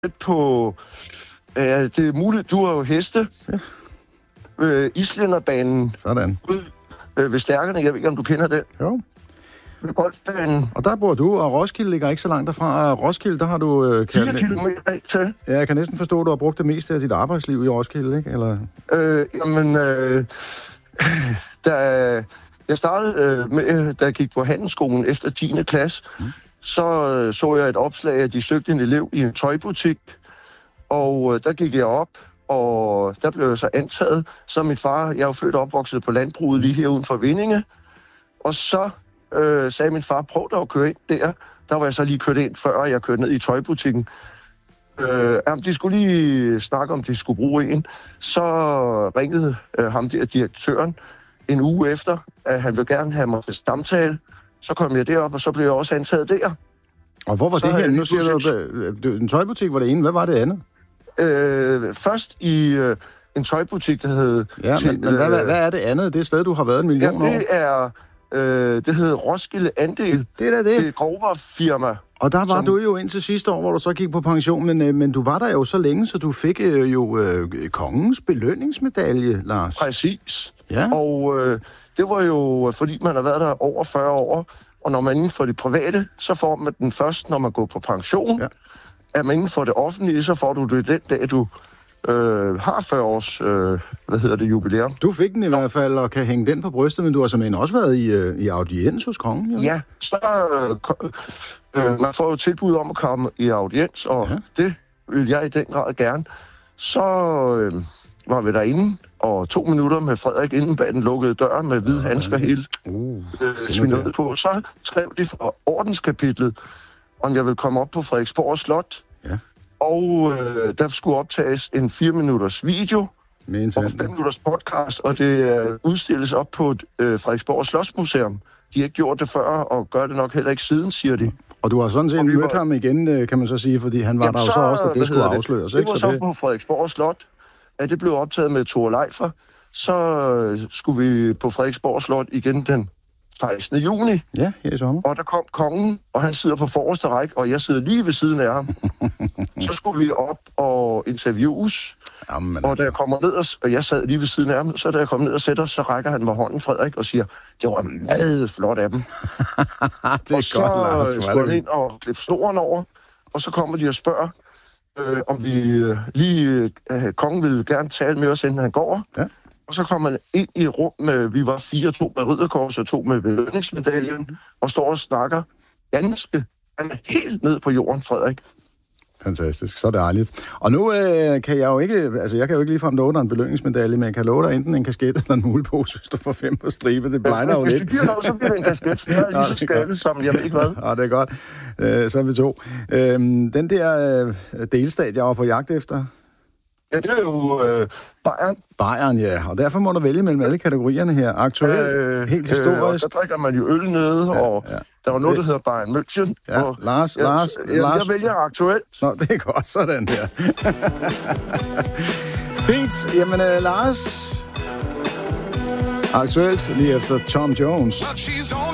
på... det er muligt, du har jo heste. Ja. Islænderbanen. Sådan. Ved Stærkerne, jeg ved ikke, om du kender det. Jo. Ved Golfbanen. Og der bor du, og Roskilde ligger ikke så langt derfra. Roskilde, der har du... 4 kilometer til. Ja, jeg kan næsten forstå, at du har brugt det meste af dit arbejdsliv i Roskilde, ikke? Eller... Da jeg startede med, da jeg gik på handelsskolen efter 10. klasse, så jeg et opslag, at de søgte en elev i en tøjbutik. Og der gik jeg op, og der blev jeg så antaget. Så min far, jeg er jo født og opvokset på landbruget lige her uden for Vindinge. Og så sagde min far, prøv da at køre ind der. Der var jeg så lige kørt ind, før jeg kørte ned i tøjbutikken. De skulle lige snakke om, de skulle bruge en. Så ringede ham der, direktøren, en uge efter, at han ville gerne have mig til samtale. Så kom jeg derop, og så blev jeg også antaget der. Og hvor var så det her? Nu siger du, en tøjbutik var det ene. Hvad var det andet? Først i en tøjbutik, der hed... Ja, men hvad er det andet? Det er sted, du har været 1 million år. Det er... det hed Roskilde Andel. Det er det. Det er et groverfirma. Og der var du jo indtil sidste år, hvor du så gik på pension, men du var der jo så længe, så du fik kongens belønningsmedalje, Lars. Præcis. Ja. Og det var jo, fordi man har været der over 40 år, og når man inden for det private, så får man den først, når man går på pension. Ja. Er man inden for det offentlige, så får du det den dag, du har 40 års jubilæum. Du fik den i hvert fald, og kan hænge den på brystet, men du har simpelthen også været i audiens hos kongen. Ja, så man får jo tilbud om at komme i audiens, og det vil jeg i den grad gerne. Så var vi derinde, og 2 minutter med Frederik inden bag den lukkede dør med hvide handsker helt svindet på. Så skrev de fra ordenskapitlet, om jeg vil komme op på Frederiksborg Slot. Ja. Og der skulle optages en 4 minutters video og 5 minutters podcast, og det udstilles op på Frederiksborg Slotsmuseum. De har ikke gjort det før, og gør det nok heller ikke siden, siger de. Og du har sådan set mødt ham igen, kan man så sige, fordi han var der jo så også, at det skulle afsløres. Det var så på Frederiksborg Slot, at det blev optaget med Thor Leifer. Så skulle vi på Frederiksborg Slot igen den 16. juni. Ja, her i sommer. Og der kom kongen, og han sidder på forreste række, og jeg sidder lige ved siden af ham. Så skulle vi op og interviews. Jamen, og da jeg kommer ned, og jeg sad lige ved siden af ham, så da jeg kommer ned og sætter, så rækker han med hånden, Frederik, og siger, det var meget flot af dem. Det er og så godt, Lars. skulle han ind og klippe snoren over, og så kommer de og spørger, om vi kongen ville gerne tale med os, inden han går. Ja. Og så kommer man ind i et rum med, vi var 4, 2 med ridderkors og 2 med belønningsmedaljen, og står og snakker ganske. Han er helt ned på jorden, Frederik. Fantastisk, så dejligt. Og nu kan jeg jo ikke, altså jeg kan jo ikke ligefrem love dig en belønningsmedalje, men jeg kan love dig enten en kasket eller en mulepose, hvis du får 5 på stribe. Det blegner jo lidt. Hvis du giver dig, så bliver det en kasket. Jeg er lige så skaldet som, jeg ved ikke hvad. Ja, det er godt. Så er vi 2. Den der delstat, jeg var på jagt efter... Ja, det er jo Bayern. Bayern, ja. Og derfor må du vælge mellem alle kategorierne her. Aktuelt, helt historisk. Der drikker man jo øl nede, og der var noget, der hedder Bayern München. Ja, og Lars. Jeg vælger aktuelt. Nå, det er godt sådan der. Fint. Jamen, Lars. Aktuelt lige efter Tom Jones.